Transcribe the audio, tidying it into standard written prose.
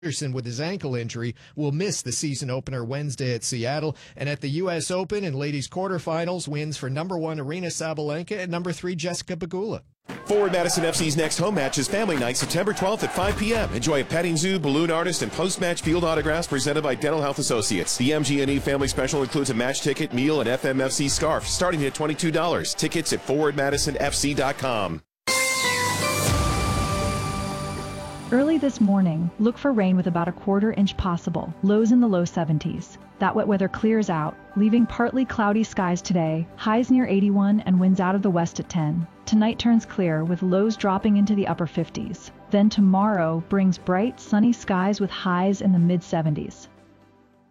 Anderson with his ankle injury will miss the season opener Wednesday at Seattle. And at the U.S. Open and ladies quarterfinals, wins for number 1 Aryna Sabalenka and number 3 Jessica Pegula. Forward Madison FC's next home match is Family Night, September 12th at 5 p.m. Enjoy a petting zoo, balloon artist, and post-match field autographs presented by Dental Health Associates. The MG&E Family Special includes a match ticket, meal, and FMFC scarf, starting at $22. Tickets at forwardmadisonfc.com. Early this morning, look for rain with about a quarter-inch possible, lows in the low 70s. That wet weather clears out, leaving partly cloudy skies today, highs near 81 and winds out of the west at 10. Tonight turns clear with lows dropping into the upper 50s. Then tomorrow brings bright, sunny skies with highs in the mid-70s.